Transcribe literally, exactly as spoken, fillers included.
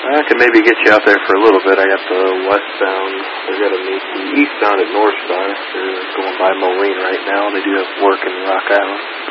I could maybe get you out there for a little bit. I got the westbound. I got to meet the eastbound at Northstar. They're going by Moline right now. They do have work in Rock Island.